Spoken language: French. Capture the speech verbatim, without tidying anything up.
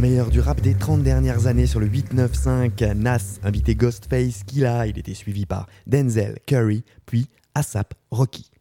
Le meilleur du rap des trente dernières années sur le huit neuf cinq. Nas, invité Ghostface, Killa, il était suivi par Denzel, Curry, puis A$AP Rocky.